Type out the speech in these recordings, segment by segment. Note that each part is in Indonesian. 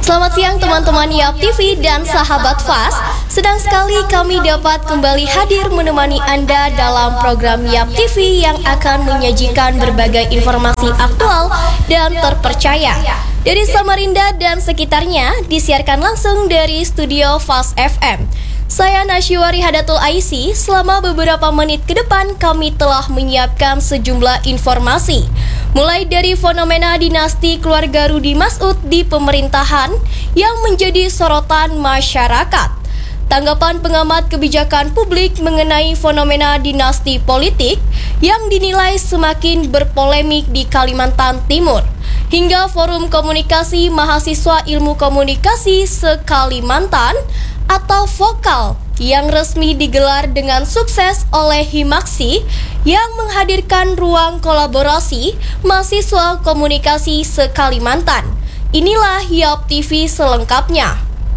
Selamat siang teman-teman YAP TV dan sahabat FAS. Senang sekali kami dapat kembali hadir menemani Anda dalam program YAP TV yang akan menyajikan berbagai informasi aktual dan terpercaya dari Samarinda dan sekitarnya, disiarkan langsung dari studio FAS FM. Saya Nasyiwari Hadatul Aisi. Selama beberapa menit ke depan kami telah menyiapkan sejumlah informasi, mulai dari fenomena dinasti keluarga Rudi Masud di pemerintahan yang menjadi sorotan masyarakat, tanggapan pengamat kebijakan publik mengenai fenomena dinasti politik yang dinilai semakin berpolemik di Kalimantan Timur, hingga forum komunikasi mahasiswa ilmu komunikasi se-Kalimantan atau VOKAL yang resmi digelar dengan sukses oleh Himaksi yang menghadirkan ruang kolaborasi mahasiswa komunikasi se-Kalimantan. Inilah YAP TV selengkapnya.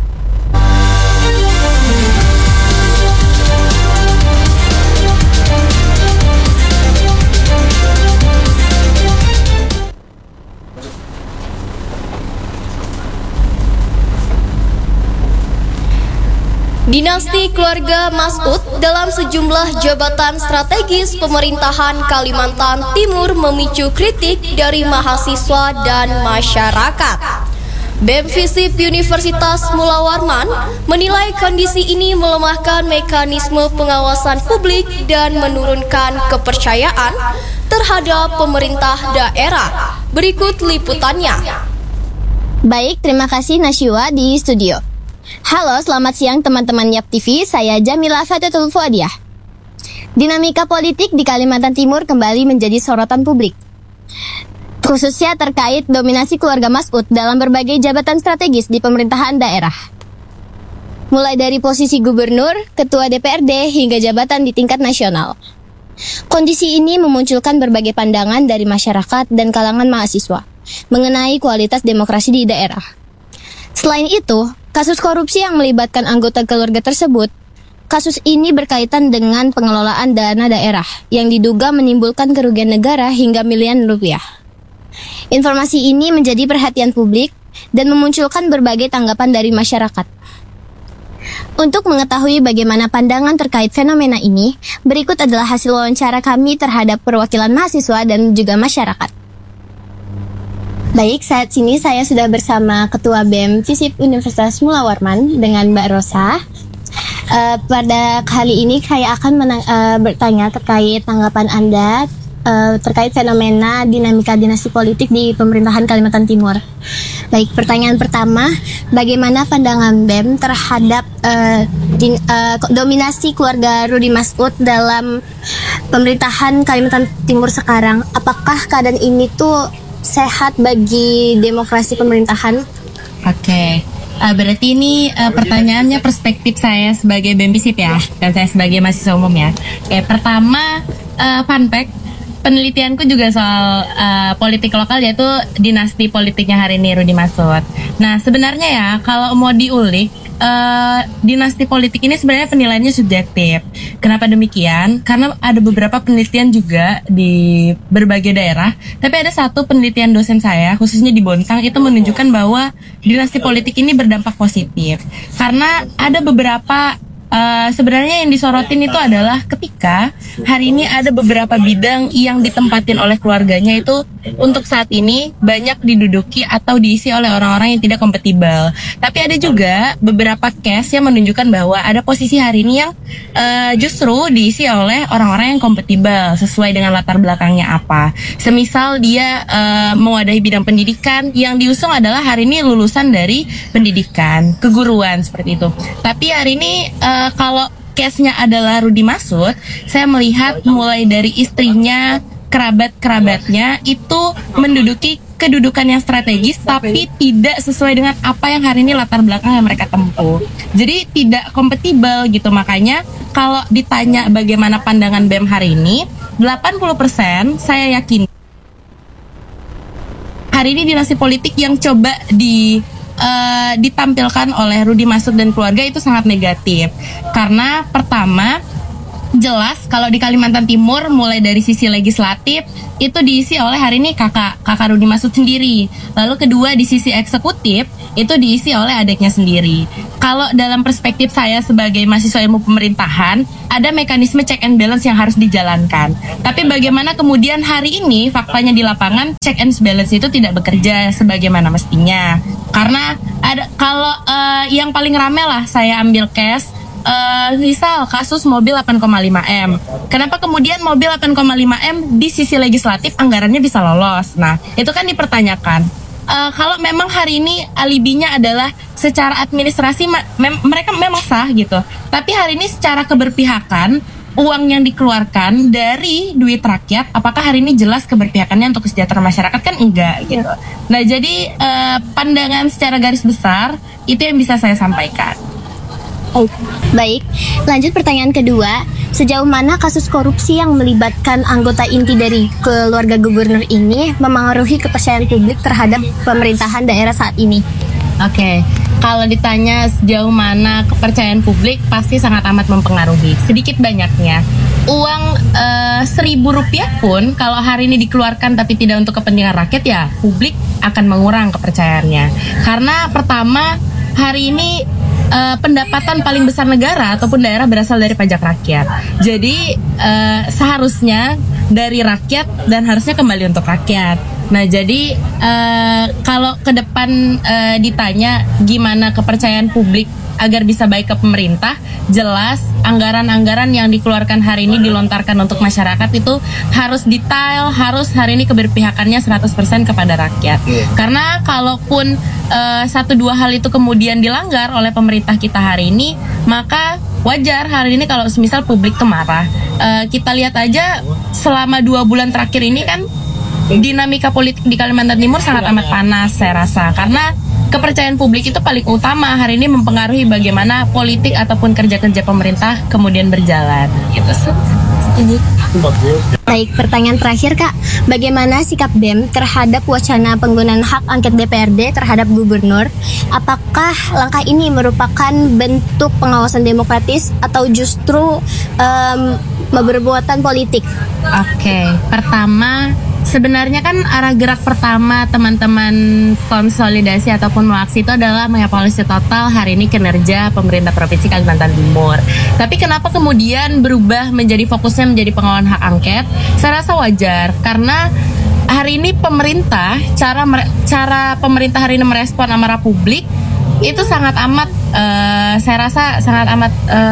Dinasti keluarga Masud dalam sejumlah jabatan strategis pemerintahan Kalimantan Timur memicu kritik dari mahasiswa dan masyarakat. BEM FISIP Universitas Mula Warman menilai kondisi ini melemahkan mekanisme pengawasan publik dan menurunkan kepercayaan terhadap pemerintah daerah. Berikut liputannya. Baik, terima kasih Nasyiwa di studio. Halo, selamat siang teman-teman YAP TV, saya Jamila Fatatul Fuadiah. Dinamika politik di Kalimantan Timur kembali menjadi sorotan publik, khususnya terkait dominasi keluarga Masud dalam berbagai jabatan strategis di pemerintahan daerah. Mulai dari posisi gubernur, ketua DPRD, hingga jabatan di tingkat nasional. Kondisi ini memunculkan berbagai pandangan dari masyarakat dan kalangan mahasiswa mengenai kualitas demokrasi di daerah. Selain itu, kasus korupsi yang melibatkan anggota keluarga tersebut, kasus ini berkaitan dengan pengelolaan dana daerah yang diduga menimbulkan kerugian negara hingga miliaran rupiah. Informasi ini menjadi perhatian publik dan memunculkan berbagai tanggapan dari masyarakat. Untuk mengetahui bagaimana pandangan terkait fenomena ini, berikut adalah hasil wawancara kami terhadap perwakilan mahasiswa dan juga masyarakat. Baik, saat ini saya sudah bersama Ketua BEM FISIP Universitas Mula Warman dengan Mbak Rosa. Pada kali ini saya akan bertanya terkait tanggapan Anda terkait fenomena dinamika dinasti politik di pemerintahan Kalimantan Timur. Baik, pertanyaan pertama, bagaimana pandangan BEM terhadap dominasi keluarga Rudi Masud dalam pemerintahan Kalimantan Timur sekarang? Apakah keadaan ini tuh sehat bagi demokrasi pemerintahan? Oke. Berarti ini pertanyaannya perspektif saya sebagai BEM FISIP ya, dan saya sebagai mahasiswa umum ya. Oke, pertama fun fact, penelitianku juga soal politik lokal, yaitu dinasti politiknya hari ini Rudi Masud. Nah, sebenarnya ya kalau mau diulik, dinasti politik ini sebenarnya penilaiannya subjektif. Kenapa demikian? Karena ada beberapa penelitian juga di berbagai daerah. Tapi ada satu penelitian dosen saya, khususnya di Bontang, itu menunjukkan bahwa dinasti politik ini berdampak positif. Karena ada beberapa sebenarnya yang disorotin itu adalah ketika hari ini ada beberapa bidang yang ditempatin oleh keluarganya itu untuk saat ini banyak diduduki atau diisi oleh orang-orang yang tidak kompatibel. Tapi ada juga beberapa case yang menunjukkan bahwa ada posisi hari ini yang justru diisi oleh orang-orang yang kompatibel sesuai dengan latar belakangnya apa. Semisal dia mewadahi bidang pendidikan, yang diusung adalah hari ini lulusan dari pendidikan, keguruan seperti itu. Tapi hari ini kalau case-nya adalah Rudi Masud, saya melihat mulai dari istrinya, kerabat-kerabatnya itu menduduki kedudukan yang strategis tapi tidak sesuai dengan apa yang hari ini latar belakang yang mereka tempuh. Jadi tidak kompatibel gitu. Makanya kalau ditanya bagaimana pandangan BEM hari ini, 80% saya yakin hari ini dinasti politik yang coba ditampilkan oleh Rudi Masud dan keluarga itu sangat negatif. Karena pertama, jelas kalau di Kalimantan Timur mulai dari sisi legislatif itu diisi oleh hari ini kakak Rudi Masud sendiri. Lalu kedua di sisi eksekutif itu diisi oleh adiknya sendiri. Kalau dalam perspektif saya sebagai mahasiswa ilmu pemerintahan, ada mekanisme check and balance yang harus dijalankan. Tapi bagaimana kemudian hari ini faktanya di lapangan check and balance itu tidak bekerja sebagaimana mestinya. Karena ada kalau yang paling rame lah saya ambil case misal kasus mobil 8,5 M. Kenapa kemudian mobil 8,5 M di sisi legislatif anggarannya bisa lolos? Nah, itu kan dipertanyakan. Kalau memang hari ini alibinya adalah secara administrasi mereka memang sah gitu. Tapi hari ini secara keberpihakan uang yang dikeluarkan dari duit rakyat, apakah hari ini jelas keberpihakannya untuk kesejahteraan masyarakat? Kan enggak gitu. Nah, jadi pandangan secara garis besar itu yang bisa saya sampaikan. Oh, baik, lanjut pertanyaan kedua. Sejauh mana kasus korupsi yang melibatkan anggota inti dari keluarga gubernur ini memengaruhi kepercayaan publik terhadap pemerintahan daerah saat ini? Oke, kalau ditanya sejauh mana kepercayaan publik pasti sangat amat mempengaruhi. Sedikit banyaknya uang Rp1.000 pun kalau hari ini dikeluarkan tapi tidak untuk kepentingan rakyat, ya publik akan mengurang kepercayaannya. Karena pertama, hari ini pendapatan paling besar negara ataupun daerah berasal dari pajak rakyat. Jadi seharusnya dari rakyat dan harusnya kembali untuk rakyat. Nah, jadi kalau ke depan ditanya gimana kepercayaan publik agar bisa baik ke pemerintah, jelas anggaran-anggaran yang dikeluarkan hari ini dilontarkan untuk masyarakat itu harus detail, harus hari ini keberpihakannya 100% kepada rakyat. Karena kalaupun 1-2 hal itu kemudian dilanggar oleh pemerintah kita hari ini, maka wajar hari ini kalau semisal publik itu marah. Kita lihat aja selama 2 bulan terakhir ini kan dinamika politik di Kalimantan Timur sangat amat panas saya rasa, karena kepercayaan publik itu paling utama hari ini mempengaruhi bagaimana politik ataupun kerja-kerja pemerintah kemudian berjalan gitu. Baik, pertanyaan terakhir Kak, bagaimana sikap BEM terhadap wacana penggunaan hak angket DPRD terhadap gubernur? Apakah langkah ini merupakan bentuk pengawasan demokratis atau justru berbuatan politik? Oke, pertama sebenarnya kan arah gerak pertama teman-teman konsolidasi ataupun aksi itu adalah mengevaluasi total hari ini kinerja pemerintah Provinsi Kalimantan Timur. Tapi kenapa kemudian berubah menjadi fokusnya menjadi pengawalan hak angket? Saya rasa wajar karena hari ini pemerintah cara pemerintah hari ini merespon amarah publik itu sangat amat saya rasa sangat amat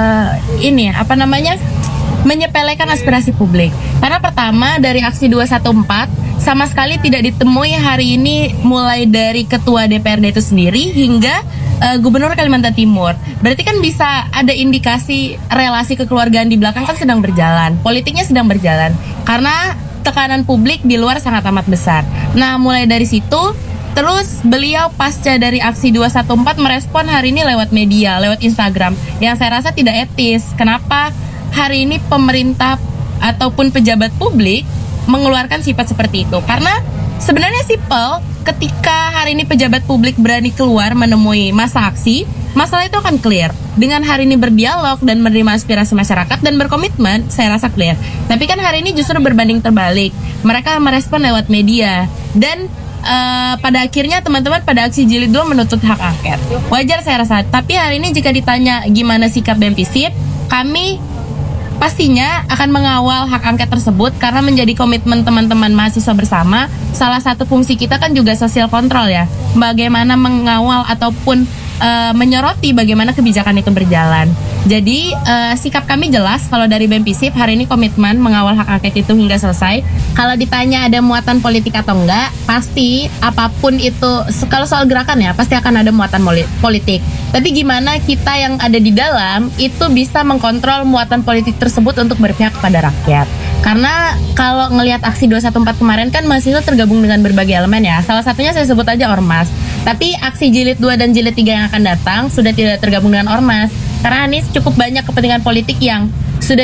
menyepelekan aspirasi publik. Karena pertama dari aksi 214 sama sekali tidak ditemui hari ini mulai dari ketua DPRD itu sendiri hingga Gubernur Kalimantan Timur. Berarti kan bisa ada indikasi relasi kekeluargaan di belakang kan sedang berjalan, politiknya sedang berjalan. Karena tekanan publik di luar sangat amat besar. Nah, mulai dari situ terus beliau pasca dari aksi 214 merespon hari ini lewat media, lewat Instagram yang saya rasa tidak etis. Kenapa hari ini pemerintah ataupun pejabat publik mengeluarkan sifat seperti itu? Karena sebenarnya simpel, ketika hari ini pejabat publik berani keluar menemui massa aksi, masalah itu akan clear. Dengan hari ini berdialog dan menerima aspirasi masyarakat dan berkomitmen, saya rasa clear. Tapi kan hari ini justru berbanding terbalik. Mereka merespon lewat media dan pada akhirnya teman-teman pada aksi jilid 2 menuntut hak angket. Wajar saya rasa. Tapi hari ini jika ditanya gimana sikap BEMPISIP, kami pastinya akan mengawal hak angket tersebut karena menjadi komitmen teman-teman mahasiswa bersama. Salah satu fungsi kita kan juga sosial kontrol ya. Bagaimana mengawal ataupun menyoroti bagaimana kebijakan itu berjalan. Jadi sikap kami jelas kalau dari BEMPISIP hari ini komitmen mengawal hak angket itu hingga selesai. Kalau ditanya ada muatan politik atau enggak, pasti apapun itu, kalau soal gerakan ya pasti akan ada muatan politik. Tapi gimana kita yang ada di dalam itu bisa mengkontrol muatan politik tersebut untuk berpihak kepada rakyat. Karena kalau ngelihat aksi 214 kemarin kan mahasiswa tergabung dengan berbagai elemen ya. Salah satunya saya sebut aja Ormas. Tapi aksi jilid 2 dan jilid 3 yang akan datang sudah tidak tergabung dengan Ormas. Karena ini cukup banyak kepentingan politik yang sudah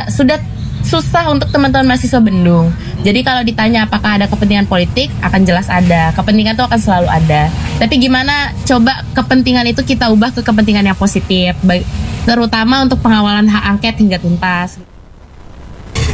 susah untuk teman-teman mahasiswa bendung. Jadi kalau ditanya apakah ada kepentingan politik, akan jelas ada. Kepentingan itu akan selalu ada. Tapi gimana coba kepentingan itu kita ubah ke kepentingan yang positif, terutama untuk pengawalan hak angket hingga tuntas.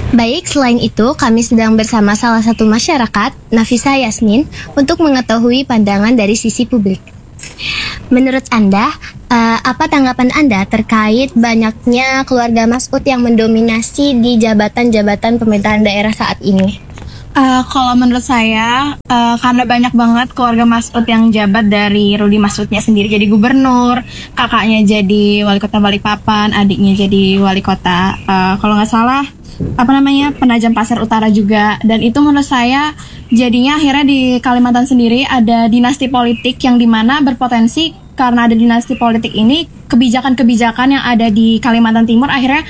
Baik, selain itu kami sedang bersama salah satu masyarakat, Nafisa Yasmin, untuk mengetahui pandangan dari sisi publik. Menurut Anda, apa tanggapan Anda terkait banyaknya keluarga Mas'ud yang mendominasi di jabatan-jabatan pemerintahan daerah saat ini? Kalau menurut saya, karena banyak banget keluarga Mas'ud yang jabat, dari Rudi Mas'udnya sendiri jadi gubernur, kakaknya jadi wali kota Balikpapan, adiknya jadi wali kota, kalau nggak salah, Penajam Pasir Utara juga. Dan itu menurut saya jadinya akhirnya di Kalimantan sendiri ada dinasti politik yang dimana berpotensi, karena ada dinasti politik ini, kebijakan-kebijakan yang ada di Kalimantan Timur akhirnya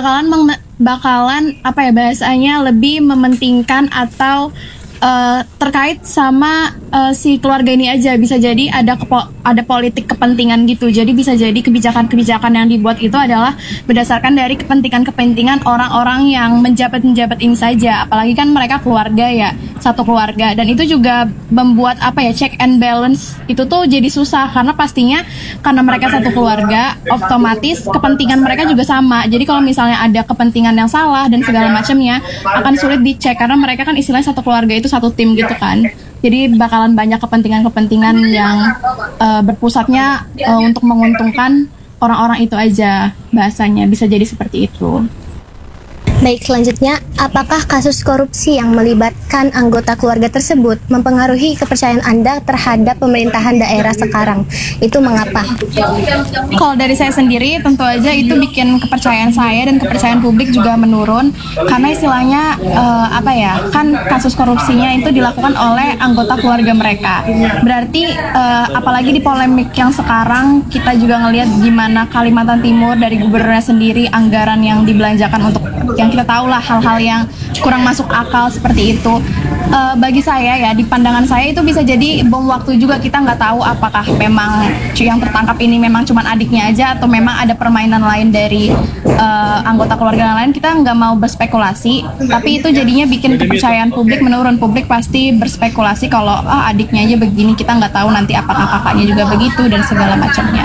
bakalan bahasanya lebih mementingkan atau terkait sama si keluarga ini aja. Bisa jadi ada politik kepentingan gitu. Jadi bisa jadi kebijakan-kebijakan yang dibuat itu adalah berdasarkan dari kepentingan orang-orang yang menjabat ini saja. Apalagi kan mereka keluarga ya, satu keluarga. Dan itu juga membuat check and balance itu tuh jadi susah, karena pastinya karena mereka satu keluarga, otomatis kepentingan mereka juga sama. Jadi kalau misalnya ada kepentingan yang salah dan segala macamnya, akan sulit dicek, karena mereka kan istilahnya satu keluarga itu satu tim gitu kan. Jadi bakalan banyak kepentingan-kepentingan yang berpusatnya untuk menguntungkan orang-orang itu aja, bahasanya bisa jadi seperti itu. Baik, selanjutnya, apakah kasus korupsi yang melibatkan anggota keluarga tersebut mempengaruhi kepercayaan Anda terhadap pemerintahan daerah sekarang? Itu mengapa? Kalau dari saya sendiri, tentu aja itu bikin kepercayaan saya dan kepercayaan publik juga menurun, karena istilahnya kan kasus korupsinya itu dilakukan oleh anggota keluarga mereka. Berarti apalagi di polemik yang sekarang, kita juga ngelihat gimana Kalimantan Timur dari gubernurnya sendiri, anggaran yang dibelanjakan untuk yang kita tahu lah, hal-hal yang kurang masuk akal seperti itu. Bagi saya ya, di pandangan saya itu bisa jadi bom waktu juga. Kita nggak tahu apakah memang yang tertangkap ini memang cuma adiknya aja, atau memang ada permainan lain dari anggota keluarga yang lain. Kita nggak mau berspekulasi, tapi itu jadinya bikin kepercayaan publik menurun. Publik pasti berspekulasi kalau adiknya aja begini, kita nggak tahu nanti apakah kakaknya juga begitu dan segala macamnya.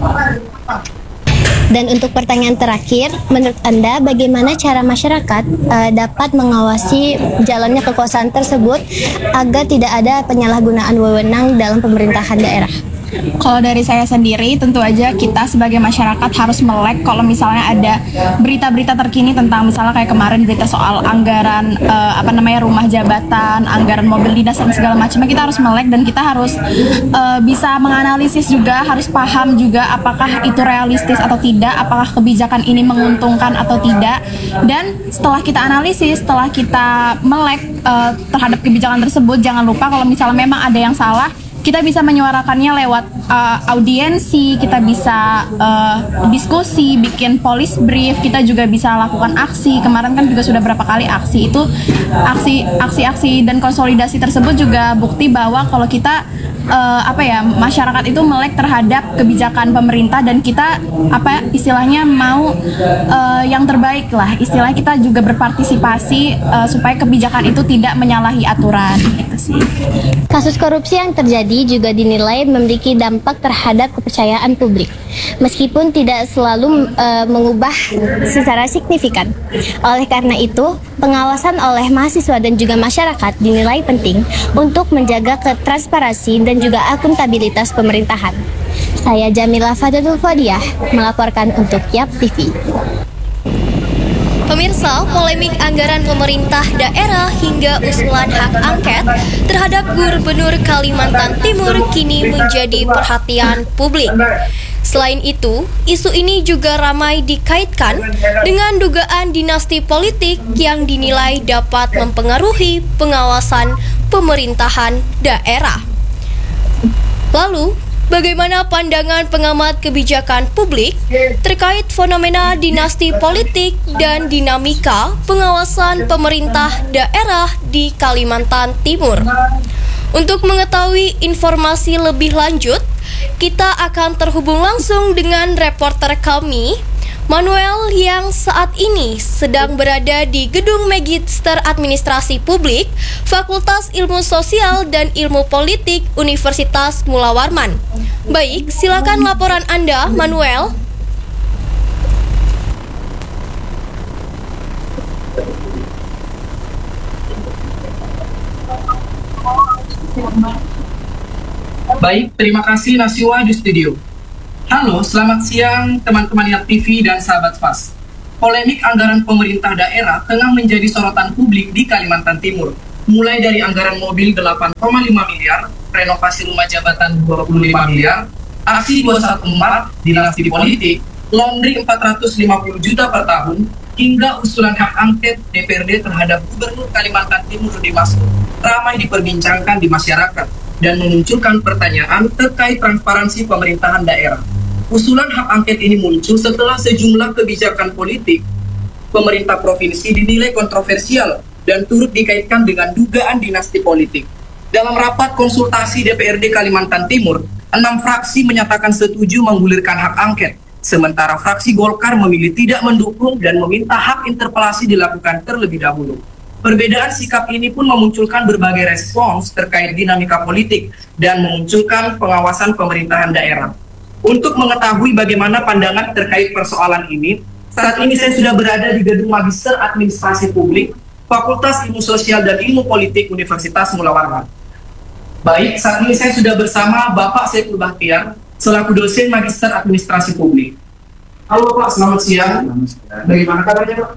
Dan untuk pertanyaan terakhir, menurut Anda bagaimana cara masyarakat dapat mengawasi jalannya kekuasaan tersebut agar tidak ada penyalahgunaan wewenang dalam pemerintahan daerah? Kalau dari saya sendiri, tentu aja kita sebagai masyarakat harus melek kalau misalnya ada berita-berita terkini tentang misalnya kayak kemarin berita soal anggaran rumah jabatan, anggaran mobil dinas dan segala macamnya. Kita harus melek dan kita harus bisa menganalisis juga, harus paham juga apakah itu realistis atau tidak, apakah kebijakan ini menguntungkan atau tidak. Dan setelah kita analisis, setelah kita melek terhadap kebijakan tersebut, jangan lupa kalau misalnya memang ada yang salah, kita bisa menyuarakannya lewat audiensi, kita bisa diskusi, bikin police brief, kita juga bisa lakukan aksi. Kemarin kan juga sudah berapa kali aksi itu, aksi dan konsolidasi tersebut juga bukti bahwa kalau kita masyarakat itu melek terhadap kebijakan pemerintah dan kita istilahnya mau yang terbaik lah. Istilahnya kita juga berpartisipasi supaya kebijakan itu tidak menyalahi aturan gitu sih. Kasus korupsi yang terjadi juga dinilai memiliki dampak terhadap kepercayaan publik, meskipun tidak selalu mengubah secara signifikan. Oleh karena itu, pengawasan oleh mahasiswa dan juga masyarakat dinilai penting untuk menjaga ketransparansi dan juga akuntabilitas pemerintahan. Saya Jamila Fadatul Fadiah melaporkan untuk YAP TV. Pemirsa, polemik anggaran pemerintah daerah hingga usulan hak angket terhadap Gubernur Kalimantan Timur kini menjadi perhatian publik. Selain itu, isu ini juga ramai dikaitkan dengan dugaan dinasti politik yang dinilai dapat mempengaruhi pengawasan pemerintahan daerah. Lalu, bagaimana pandangan pengamat kebijakan publik terkait fenomena dinasti politik dan dinamika pengawasan pemerintah daerah di Kalimantan Timur? Untuk mengetahui informasi lebih lanjut, kita akan terhubung langsung dengan reporter kami, Manuel, yang saat ini sedang berada di Gedung Magister Administrasi Publik, Fakultas Ilmu Sosial dan Ilmu Politik Universitas Mula Warman. Baik, silakan laporan Anda, Manuel. Baik, terima kasih Nasiwa di studio. Halo, selamat siang teman-teman YAP TV dan sahabat FAS. Polemik anggaran pemerintah daerah tengah menjadi sorotan publik di Kalimantan Timur. Mulai dari anggaran mobil 8,5 miliar, renovasi rumah jabatan 25 miliar, aksi 214, dinasti politik, laundry 450 juta per tahun, hingga usulan hak angket DPRD terhadap Gubernur Kalimantan Timur Rudi Masud ramai diperbincangkan di masyarakat dan memunculkan pertanyaan terkait transparansi pemerintahan daerah. Usulan hak angket ini muncul setelah sejumlah kebijakan politik pemerintah provinsi dinilai kontroversial dan turut dikaitkan dengan dugaan dinasti politik. Dalam rapat konsultasi DPRD Kalimantan Timur, 6 fraksi menyatakan setuju menggulirkan hak angket, sementara fraksi Golkar memilih tidak mendukung dan meminta hak interpelasi dilakukan terlebih dahulu. Perbedaan sikap ini pun memunculkan berbagai respons terkait dinamika politik dan memunculkan pengawasan pemerintahan daerah. Untuk mengetahui bagaimana pandangan terkait persoalan ini, saat ini saya sudah berada di Gedung Magister Administrasi Publik, Fakultas Ilmu Sosial dan Ilmu Politik Universitas Mula Warman. Baik, saat ini saya sudah bersama Bapak Saiful Bahtiar, selaku dosen Magister Administrasi Publik. Halo Pak, selamat siang. Bagaimana kabarnya Pak?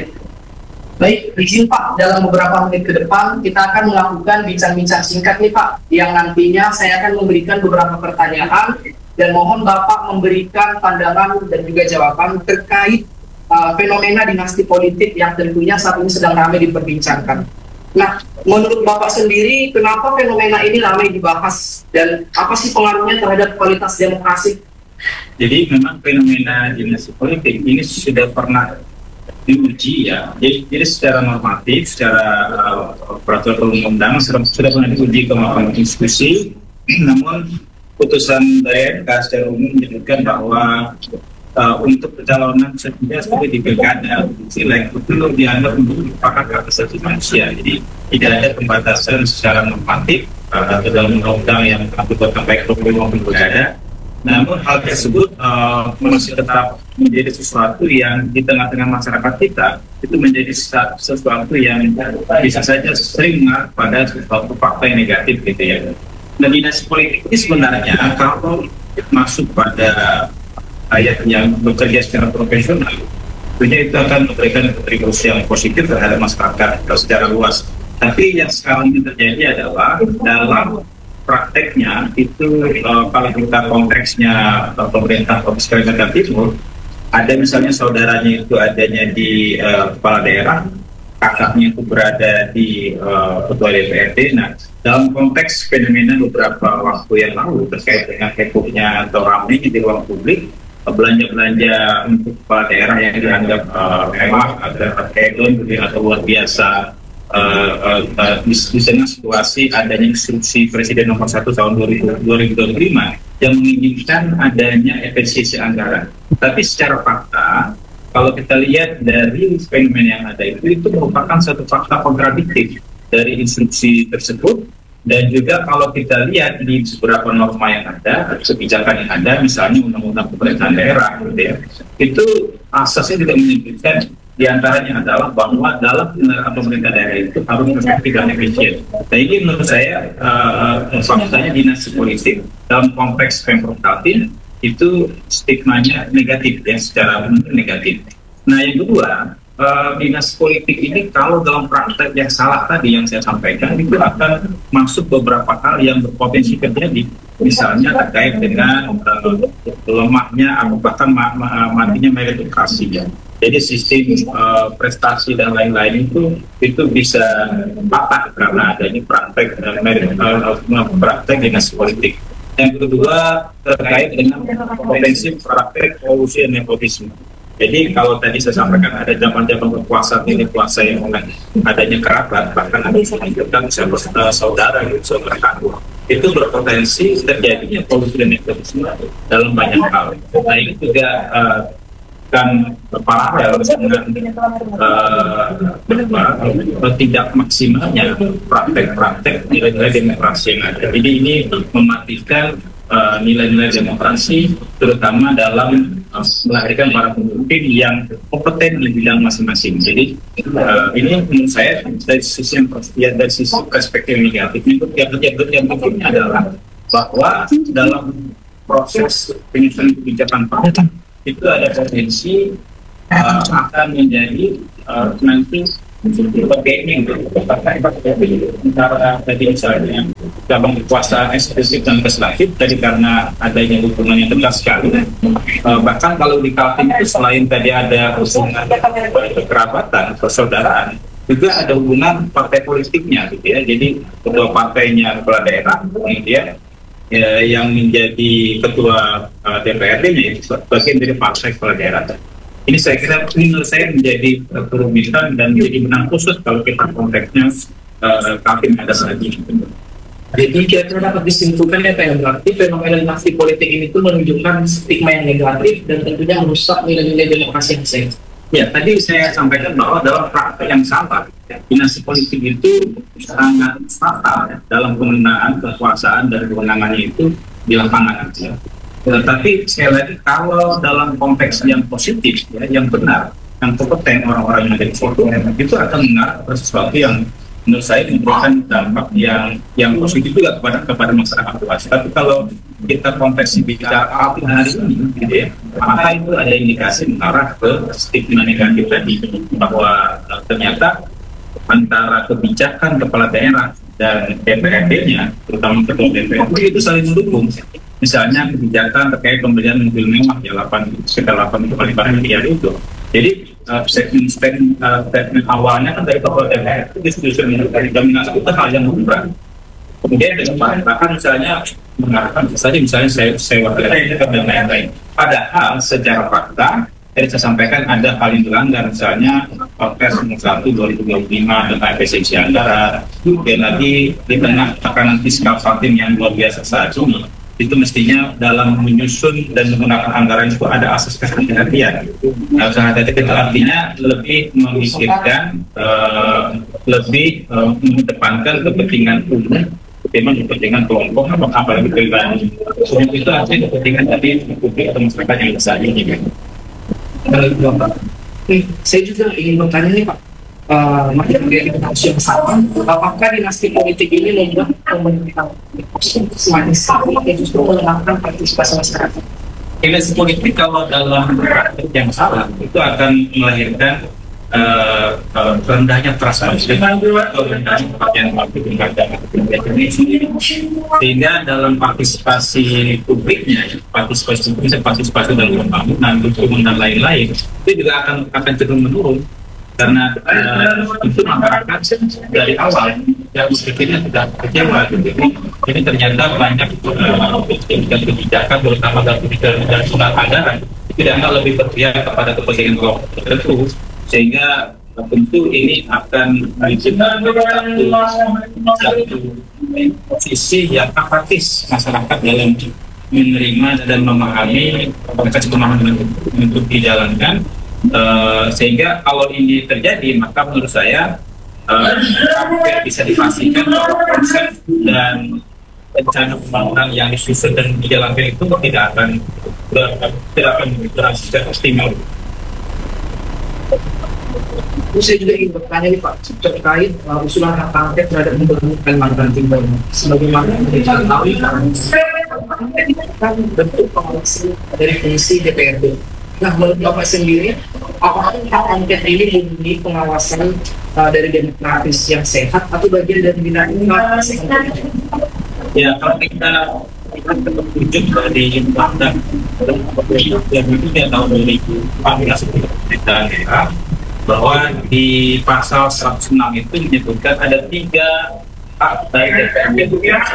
Baik, izin Pak, dalam beberapa menit ke depan kita akan melakukan bincang-bincang singkat nih Pak, yang nantinya saya akan memberikan beberapa pertanyaan dan mohon Bapak memberikan pandangan dan juga jawaban terkait fenomena dinasti politik yang tentunya saat ini sedang ramai diperbincangkan. Nah, menurut Bapak sendiri, kenapa fenomena ini ramai dibahas dan apa sih pengaruhnya terhadap kualitas demokrasi? Jadi memang fenomena dinasti politik ini sudah pernah diuji ya. Jadi secara normatif, secara peraturan perundang-undangan sudah pernah diuji ke Mahkamah Konstitusi. Namun putusan dari MK secara umum menyebutkan bahwa untuk pencalonan setidaknya seperti di pilkada, silek itu dianggap merupakan hak asasi manusia. Jadi tidak ada pembatasan secara normatif atau dalam undang-undang yang dibuat baik pemilu maupun pilkada. Namun hal tersebut masih tetap menjadi sesuatu yang di tengah-tengah masyarakat kita itu menjadi sesuatu yang bisa saja sering mengarah pada sesuatu fakta yang negatif gitu ya. Nah, dinasti politik ini sebenarnya kalau masuk pada ayat yang bekerja secara profesional, tentunya itu akan memberikan kontribusi yang positif terhadap masyarakat secara luas. Tapi yang sekarang ini terjadi adalah dalam prakteknya itu kalau kita konteksnya pemerintah Provinsi Kalimantan Timur, ada misalnya saudaranya itu adanya di kepala daerah, kakaknya itu berada di ketua DPRD. Nah, dalam konteks fenomena beberapa waktu yang lalu terkait dengan hebohnya atau ramainya di ruang publik, belanja-belanja untuk kepala daerah yang dianggap mewah atau luar biasa di tengah situasi adanya instruksi Presiden nomor 1 tahun 2025 yang menginginkan adanya efisiensi anggaran. Tapi secara fakta, kalau kita lihat dari fenomena yang ada itu merupakan satu fakta kontradiktif dari instruksi tersebut. Dan juga kalau kita lihat di beberapa norma yang ada, kebijakan yang ada, misalnya undang-undang pemerintahan daerah, gitu ya, itu asasnya tidak menyebutkan diantaranya adalah bahwa dalam penyelenggaraan pemerintah daerah itu harus efektif dan efisien. Nah, ini menurut saya faktanya dinasti politik dalam konteks Pemprov Kaltim itu stigmanya negatif ya, secara negatif. Nah, yang kedua, dinasti politik ini kalau dalam praktek yang salah tadi yang saya sampaikan itu akan masuk beberapa hal yang berpotensi terjadi, misalnya terkait dengan lemahnya atau bahkan matinya meritokrasi ya. Jadi sistem prestasi dan lain-lain itu bisa patah karena adanya praktek dinasti politik. Yang kedua terkait dengan potensi praktek kolusi dan nepotisme. Jadi kalau tadi saya sampaikan ada zaman-zaman berkuasa ini kuasa yang adanya kerabat, bahkan ada yang menyebutkan saudara gitu, saudara kandung, itu berpotensi terjadinya kolusi dan nepotisme dalam banyak hal. Nah, ini juga kan paralel dengan tidak maksimalnya praktek-praktek nilai-nilai demokrasi yang ada. Jadi ini mematikan nilai-nilai demokrasi, terutama dalam melahirkan para pemimpin yang kompeten di bidang masing-masing. Jadi ini menurut saya dari sisi dari sisi perspektif negatif, yang pentingnya adalah bahwa dalam proses penyusunan kebijakan partai itu ada potensi akan menjadi nanti bargaining antara tadi misalnya cabang kekuasaan eksekutif dan legislatif tadi karena adanya hubungan yang dekat sekali. Bahkan kalau di Kaltim itu selain tadi ada hubungan kekerabatan, persaudaraan, juga ada hubungan partai politiknya gitu ya. Jadi ketua partainya kepala daerah, kemudian yang menjadi ketua DPRD-nya bagian dari partai kepala daerah. Ini saya kira menurut saya menjadi kerumitan dan menjadi benang khusus kalau kita konteksnya Kaltim ada saat ini. Jadi kira-kira dapat disimpulkan ya yang berarti fenomena dinasti politik ini tuh menunjukkan stigma yang negatif dan tentunya merusak nilai-nilai demokrasi yang sehat. Ya, tadi saya sampaikan bahwa dalam praktek yang sama, dinasti politik itu sangat fatal dalam penggunaan kekuasaan dan kewenangannya itu di lapangan. Ya. Tetapi sekali lagi kalau dalam konteks yang positif, ya, yang benar, yang kompeten orang-orang yang ada di situ, itu akan mengarah ke sesuatu yang menurut saya memberikan dampak yang positif juga kepada masyarakat luas. Tapi kalau kita konteks bicara hari ini, gitu ya, maka itu ada indikasi mengarah ke stigma negatif tadi bahwa ternyata antara kebijakan kepala daerah dan DPRD-nya, terutama ketua DPRD itu saling mendukung. Misalnya kebijakan terkait pembelian mobil mewah ya sekitar 8,5 miliar itu. Jadi statement awalnya kan dari kepala DPR itu justru menunjukkan dominasi itu hal yang murah. Kemudian bahkan misalnya mengatakan saja misalnya saya wakil dan lain-lain. Padahal secara fakta tadi saya sampaikan ada hal yang dilanggar, misalnya Perpres nomor 1 2025 tentang efisiensi anggaran, dan lagi di tengah tekanan fiskal Kaltim yang luar biasa saat ini, itu mestinya dalam menyusun dan menggunakan anggaran itu ada asas kehati-hatian. Kehati-hatian itu artinya lebih memikirkan, lebih mengedepankan kepentingan umum ketimbang kepentingan kelompok apalagi pribadi. Itu artinya kepentingan tadi publik atau masyarakat yang besar ini. Bapak, saya juga ingin bertanya nih Pak, masih menjadi kasus yang sama, apakah dinasti politik ini membuat pemerintahan semakin stabil dan justru melemahkan partisipasi masyarakat? Dinasti politik kalau dalam praktik yang salah itu akan melahirkan rendahnya trust masyarakat atau rendahnya kepercayaan publik terhadap sehingga dalam partisipasi publiknya, partisipasi dalam pembangunan, dukungan dan lain-lain itu juga akan cenderung menurun karena itu masyarakat dari awal yang berpikirnya tidak kecewa. Jadi ternyata banyak kebijakan terutama dalam kebijakan anggaran tidak akan lebih berpihak kepada kepentingan kelompok tertentu, sehingga tentu ini akan menciptakan satu posisi yang apatis masyarakat dalam menerima dan memahami pemahaman untuk dijalankan, sehingga kalau ini terjadi maka menurut saya bisa dipastikan bahwa konsep dan rencana pembangunan yang disusun dan dijalankan itu tidak akan berhasil optimal. Saya juga ingin bertanya nih Pak terkait usulan hak angket terhadap Gubernur Kalimantan Timur. Sebagaimana kita tahu kan bentuk pengawasan dari fungsi DPRD. Nah, menurut Bapak sendiri, apakah hak angket ini murni pengawasan dari demokratis yang sehat atau bagian dari dinamika? Ya, kalau kita tertuju dari undang-undang yang itu tahun 2014 kita bahwa di pasal 106 itu menyebutkan ada 3 hak dari DPRD.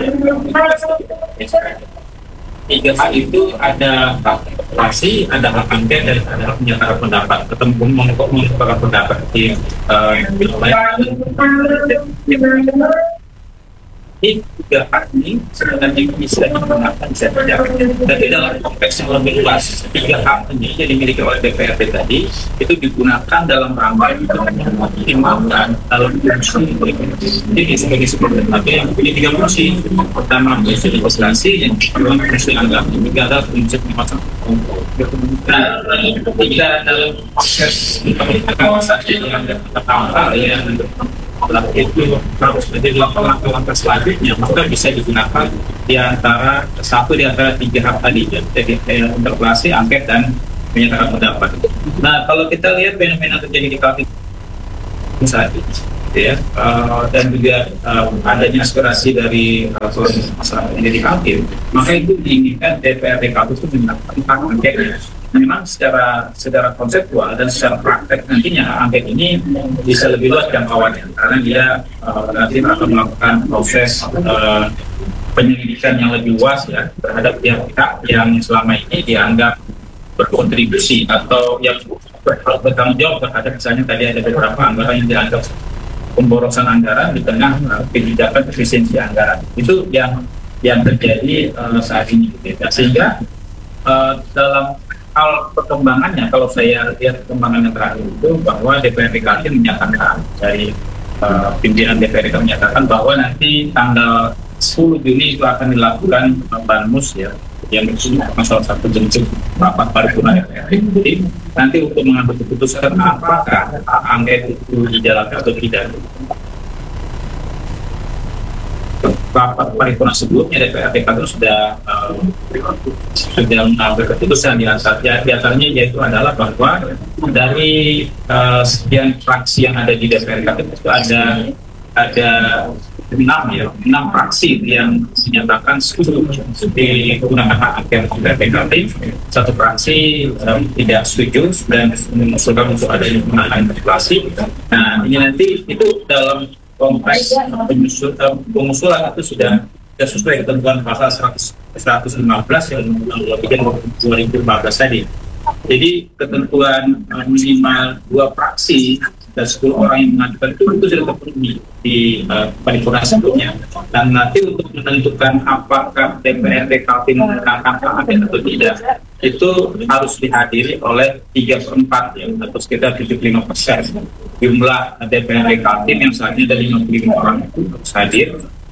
3 hak itu ada hak interpelasi, ada hak angket, dan ada hak menyatakan pendapat. Ketemu mengungkapkan pendapat di Jadi 3 hak ini sebenarnya bisa digunakan bisa tidak. Tapi dalam konteks yang lebih luas, 3 hak ini yang dimiliki oleh DPRD tadi itu digunakan dalam rangka mengoptimalkan dalam fungsi berikutnya. Jadi sebagai sebuah lembaga yang punya 3 fungsi. Pertama fungsi legislasi, yang kedua fungsi anggaran, yang ketiga adalah fungsi pengawasan. Nah, ketika dalam proses pengawasan yang pertama yang itu harus menjadi langkah-langkah selanjutnya, maka bisa digunakan di antara 3 hak tadi, jadi interpelasi, angket, dan menyatakan pendapat. Nah, kalau kita lihat fenomena terjadi di Kaltim saat ini, ya, dan juga adanya aspirasi dari masyarakat yang di Kaltim, maka itu diinginkan DPRD Kaltim itu menggunakan hak angket. Memang secara konseptual dan secara praktek nantinya angket ini bisa lebih luas jangkauannya karena dia nanti akan melakukan proses penyelidikan yang lebih luas ya terhadap pihak-pihak yang selama ini dianggap berkontribusi atau yang bertanggung jawab terhadap misalnya tadi ada beberapa anggaran yang dianggap pemborosan anggaran di tengah kebijakan efisiensi anggaran. Itu yang terjadi saat ini gitu ya. Sehingga dalam hal perkembangannya, kalau saya lihat perkembangan yang terakhir itu bahwa DPRD Kaltim menyatakan dari pimpinan DPRD menyatakan bahwa nanti tanggal 10 Juni itu akan dilakukan Banmus ya, yang itu salah satu bentuk rapat paripurna DPRD. Jadi nanti untuk mengambil keputusan apakah angket itu dijalankan atau tidak. Rapat paripurna sebelumnya DPRD Kaltim sudah mengambil keputusan di antaranya yaitu adalah bahwa dari sekian fraksi yang ada di DPRD Kaltim itu ada 6 fraksi yang menyatakan setuju digunakan hak angket DPRD Kaltim, 1 fraksi tidak setuju dan mengusulkan untuk adanya penggunaan interpelasi. Nah, ini nanti itu dalam konteks pengusulan itu sudah sesuai ketentuan pasal 115 yang Undang-Undang 2014 tadi. Jadi ketentuan minimal 2 fraksi dan 10 orang yang mengajukan itu sudah terpenuhi di paripurna sebelumnya. Dan nanti untuk menentukan apakah DPRD Kaltim menggunakan hak angket atau tidak, itu harus dihadiri oleh 3/4 ya, atau sekitar 75% jumlah DPRD Kaltim yang saat ini ada 55 orang itu harus hadir.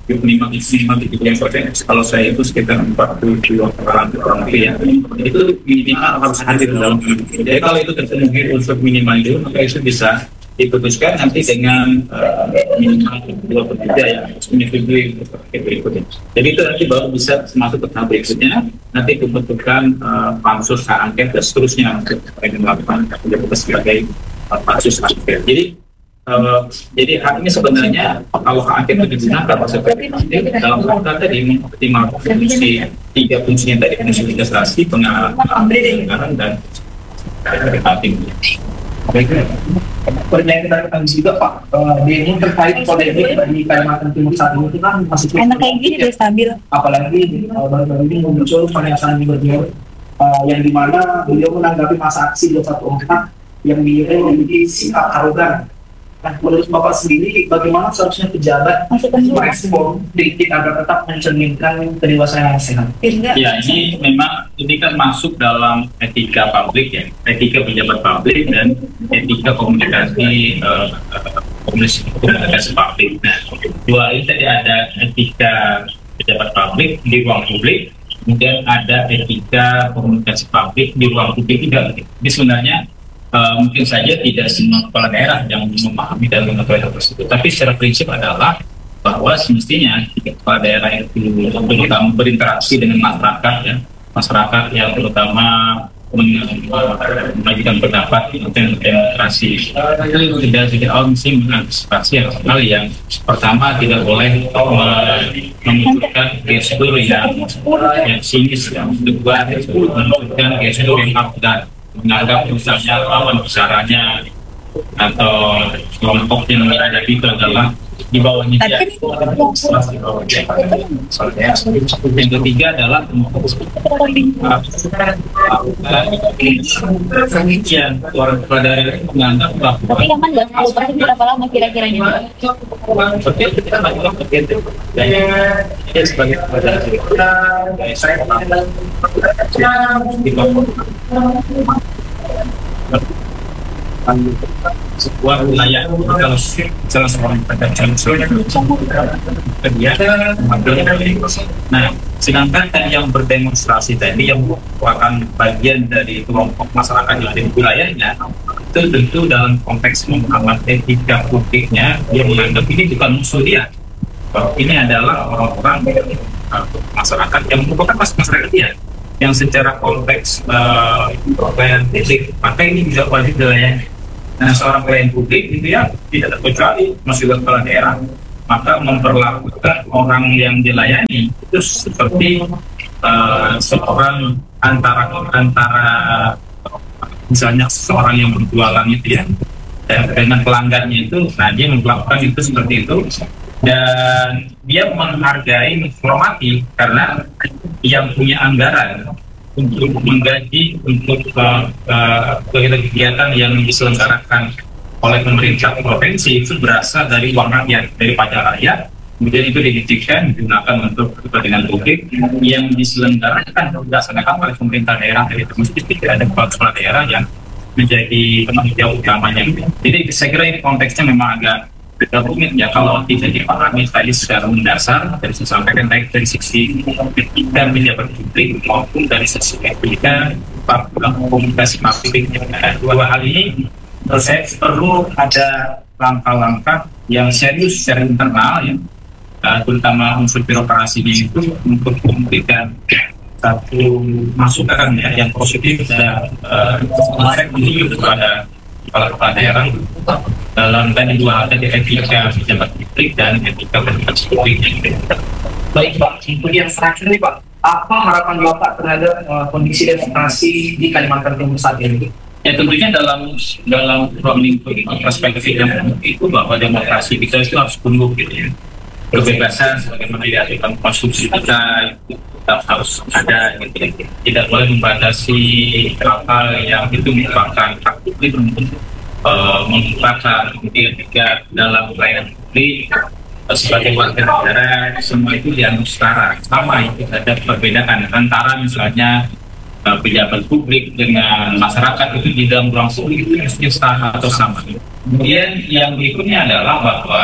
55% kalau saya itu sekitar 42 orang lebih ya, itu minimal harus hadir dalam ini. Jadi kalau itu terpenuhi unsur minimal itu, maka itu bisa diputuskan nanti dengan minimal 2/3 ya, menyetujui berikutnya. Jadi itu nanti baru bisa masuk ke tahap berikutnya, nanti pembentukan pansus hak angket dan seterusnya untuk melakukan sebagai pansus hak angket. Jadi hak ini sebenarnya kalau hak angket itu digunakan dalam rangka tadi mengoptimalkan fungsi 3 fungsinya tadi, fungsi legislasi, penganggaran dan Kaltim. Pertanyaan juga Pak, ini terkait polemik di Kalimantan Timur saat ini kan masih enak kayak gini udah stabil. Apalagi baru-baru ini muncul pernyataan gubernur yang dimana beliau menanggapi masa aksi 214 yang dinilai memiliki sikap arogan. Nah, menurut Bapak sendiri, bagaimana seharusnya pejabat merespon kritik agar tetap mencerminkan kedewasaan yang sehat? Ya, ini kan masuk dalam etika publik ya, etika pejabat publik dan etika komunikasi publik. Nah, 2 ini tadi ada etika pejabat publik di ruang publik, kemudian ada etika komunikasi publik di ruang publik juga. Jadi sebenarnya mungkin saja tidak semua kepala daerah yang memahami dan mengetahui hal tersebut, tapi secara prinsip adalah bahwa semestinya kepala daerah itu terutama berinteraksi dengan masyarakat yang terutama mengajukan pendapat tentang demonstrasi. Tidak mesti mengantisipasi hal yang pertama tidak boleh memunculkan gestur yang sinis, yang kedua memunculkan gestur yang arogan, menganggap misalnya lawan bicaranya atau kelompok yang menghadapi itu adalah di bawahnya dia. Yang ketiga adalah yang orang tua daerah menganggap bahwa berapa lama kira-kiranya? seperti itu kita lakukan begitu. Dan sebagai kepala daerah saya sebuah wilayah kalau salah seorang pedagang nah sedangkan tadi yang berdemonstrasi tadi yang merupakan bagian dari kelompok masyarakat yang ada di wilayahnya itu tentu dalam konteks memahami etika publiknya dia menganggap ini bukan musuh dia, ini adalah orang-orang masyarakat yang merupakan masyarakat dia yang secara konteks pelayanan publik, maka ini bisa wajib dilayani. Nah, seorang pelayan publik itu ya tidak terkecuali masih kepala daerah, maka memperlakukan orang yang dilayani itu seperti seorang antara misalnya seseorang yang berjualan itu ya, dengan pelanggannya itu, nah dia melakukan itu seperti itu. Dan dia menghargai, menghormati karena yang punya anggaran untuk menggaji untuk kegiatan yang diselenggarakan oleh pemerintah provinsi itu berasal dari uang rakyat, dari pajak rakyat. Kemudian itu dibuktikan digunakan untuk kepentingan publik yang diselenggarakan dilaksanakan oleh pemerintah daerah, dari termasuk tidak ada kepala daerah yang menjadi penanggung jawab utamanya. Jadi saya kira ini konteksnya memang agak rumit ya kalau tidak dipahami tadi secara mendasar dari sampaikan baik dari sisi etika pejabat publik maupun dari sisi etika komunikasi publik. Dua hal ini menurut saya perlu ada langkah-langkah yang serius secara internal ya, terutama unsur birokrasinya itu untuk memberikan satu masukan ya yang positif dan efektif kepada kepala daerah dalam tadi dua hal tadi, etika pejabat publik dan etika komunikasi publik. Baik Pak, untuk yang terakhir nih Pak, apa harapan Bapak terhadap kondisi demokrasi di Kalimantan Timur saat ini? Ya tentunya dalam ruang lingkup perspektif yang itu bahwa demokrasi kita itu harus tumbuh gitu ya. Kebebasan sebagaimana diaturkan konstitusi kita tetap harus ada gitu ya. Tidak boleh membatasi hal yang itu merupakan hak publik untuk merupakan etika dalam pelayanan publik sebagai warga negara, semua itu dianggap setara, sama itu ada perbedaan antara misalnya pejabat publik dengan masyarakat itu di dalam ruang publik itu mesti setara atau sama. Kemudian yang berikutnya adalah bahwa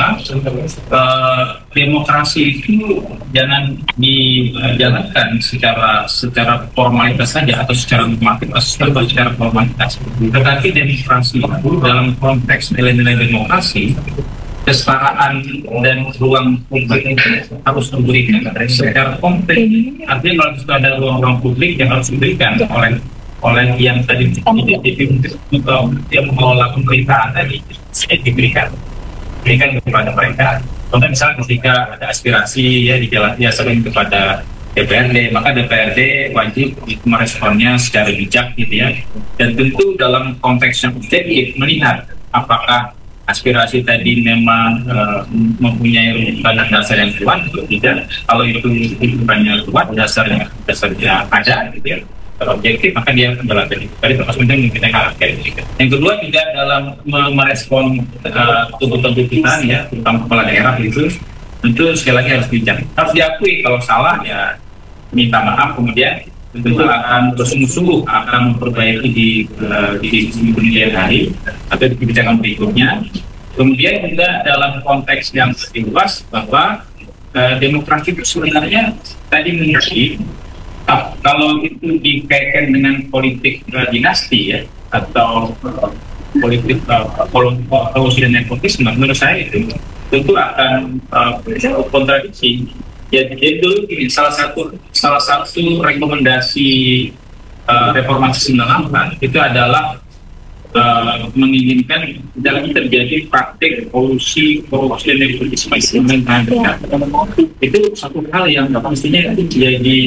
demokrasi itu jangan dijalankan secara formalitas saja atau secara normatif atau secara formalitas. Tetapi demokrasi itu dalam konteks nilai-nilai demokrasi, kesetaraan dan ruang publik harus diberikan secara konkret. Artinya kalau sudah ada ruang publik yang harus diberikan oleh yang tadi yang mengelola pemerintahan tadi diberikan kepada mereka. Contoh misalnya ketika ada aspirasi ya di jalan ya sering kepada DPRD, maka DPRD wajib meresponnya secara bijak gitu ya. Dan tentu dalam konteks yang objektif melihat apakah aspirasi tadi memang mempunyai rujukan dasar yang kuat atau tidak. Kalau itu rujukannya kuat, dasarnya ada gitu ya, objektif, maka dia menjalankan itu. Tadi termasuk kita karakteristik. Yang kedua juga dalam merespon tuntutan ya, terutama kepala daerah itu, tentu sekali lagi harus bijak. Harus diakui kalau salah ya minta maaf, kemudian tentu akan bersungguh-sungguh akan memperbaiki di kemudian hari atau di kebijakan berikutnya. Kemudian juga dalam konteks yang lebih luas bahwa demokrasi itu sebenarnya tadi mengerti kalau itu dikaitkan dengan politik dinasti ya atau politik kolusi dan nepotisme, menurut saya itu tentu akan kontradiksi. Jadi dulu ini salah satu rekomendasi reformasi 98 itu adalah menginginkan jangan terjadi praktik kolusi dan nepotisme di pemerintahan. Itu satu hal yang mestinya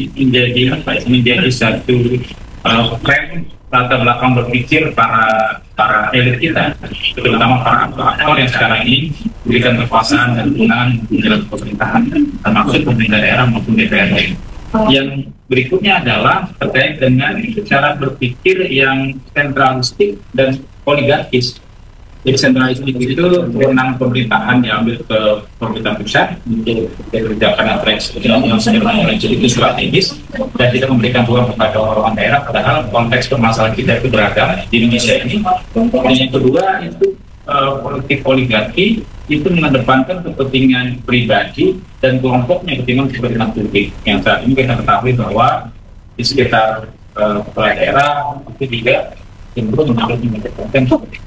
menjadi satu tren latar belakang berpikir para para elit kita, terutama para aktor yang sekarang ini berikan kekuasaan dan kewenangan dalam pemerintahan, termasuk pemerintah daerah maupun DPRD. Yang berikutnya adalah terkait dengan cara berpikir yang sentralistik dan oligarkis. Jadi sentralistik itu kewenangan pemerintahan diambil ke pemerintah pusat untuk dikerjakan apa yang itu strategis dan tidak memberikan ruang kepada orang daerah, padahal konteks permasalahan kita itu beragam di Indonesia ini. Dan yang kedua itu politik oligarki itu mengedepankan kepentingan pribadi dan kelompoknya ketimbang kepentingan publik. Yang saat ini kita ketahui bahwa di sekitar kepala daerah itu juga cenderung mengedepankan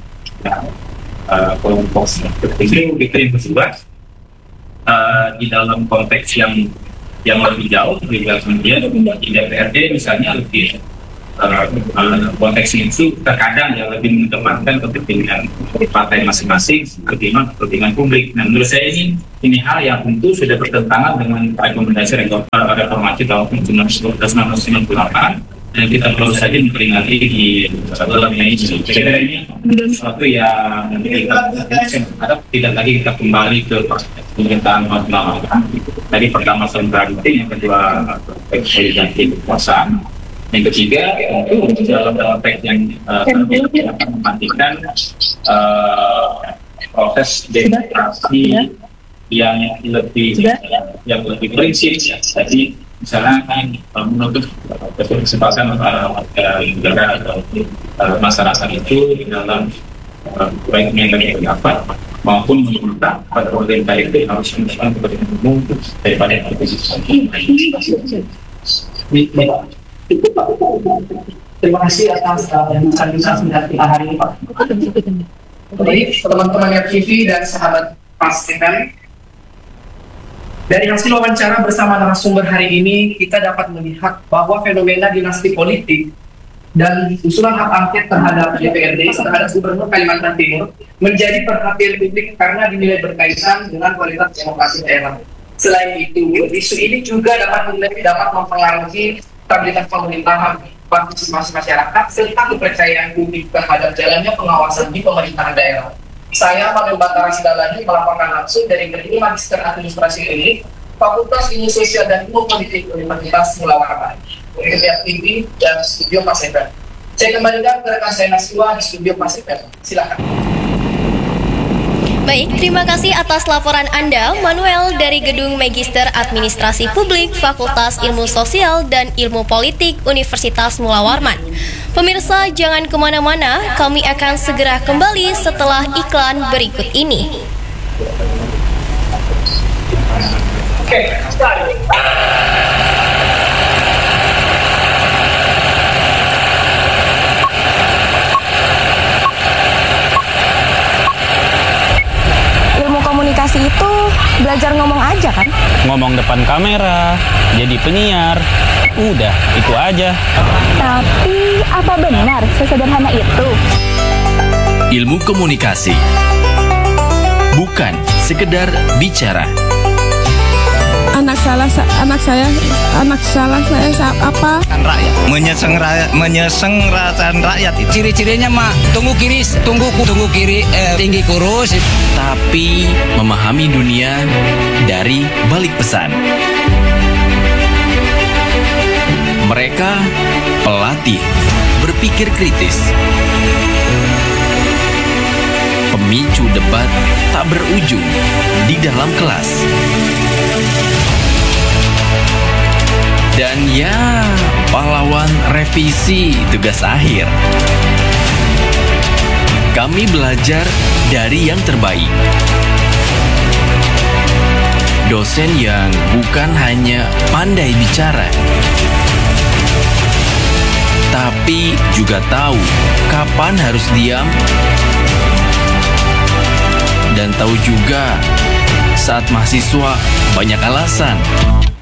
kelompok tertentu. Itu yang kedua, di dalam konteks yang lebih jauh, juga kemudian di DPRD misalnya lebih konteks itu terkadang yang lebih mengedepankan kepentingan partai masing-masing ketimbang kepentingan publik. Nah, menurut saya ini hal yang tentu sudah bertentangan dengan rekomendasi reformasi tahun 1998. Dan kita perlu saja memperingati di dalamnya ini. Saya ini sesuatu yang kita harap tidak lagi kita kembali ke pemerintahan normal. Tadi pertama sentrality, yang kedua politik kekuasaan, yang ketiga tentu dalam konteks yang akan memantikan proses demokrasi yang lebih prinsip. Jadi misalnya menuntut kesempatan negara atau masyarakat itu di dalam baiknya dari apa maupun meminta pada pemerintah itu harus mendapatkan kepentingan umum daripada oposisi. Terima kasih atas bincang-bincang kita hari ini, Pak. Baik, teman-teman yang TV dan sahabat Pas FM. Dari hasil wawancara bersama narasumber hari ini, kita dapat melihat bahwa fenomena dinasti politik dan usulan hak angket terhadap DPRD, terhadap Gubernur Kalimantan Timur, menjadi perhatian publik karena dinilai berkaitan dengan kualitas demokrasi daerah. Selain itu, isu ini juga dapat mempengaruhi stabilitas pemerintahan, partisipasi masyarakat, serta kepercayaan publik terhadap jalannya pengawasan di pemerintahan daerah. Saya, Pak Batara Sidalani, melaporkan langsung dari Gedung Magister Administrasi Klinik, Fakultas Ilmu Sosial dan Ilmu Politik Universitas Mula Warman, Universitas TV dan Studio Pasifik. Saya kembalikan ke rekan saya Nasiwa di Studio Pasifik. Silakan. Baik, terima kasih atas laporan Anda, Manuel dari Gedung Magister Administrasi Publik, Fakultas Ilmu Sosial dan Ilmu Politik Universitas Mula Warman. Pemirsa, jangan kemana-mana, kami akan segera kembali setelah iklan berikut ini. Ilmu komunikasi itu belajar ngomong aja kan? Ngomong depan kamera, jadi penyiar, udah itu aja. Tapi apa benar sesederhana itu? Ilmu komunikasi bukan sekedar bicara. Anak saya apa? Menyesenggarakan rakyat. Ciri-cirinya mah tunggu kiri, tinggi kurus. Tapi memahami dunia dari balik pesan. Mereka pelatih berpikir kritis. Pemicu debat tak berujung di dalam kelas. Dan ya, pahlawan revisi tugas akhir. Kami belajar dari yang terbaik. Dosen yang bukan hanya pandai bicara, tapi juga tahu kapan harus diam dan tahu juga saat mahasiswa banyak alasan.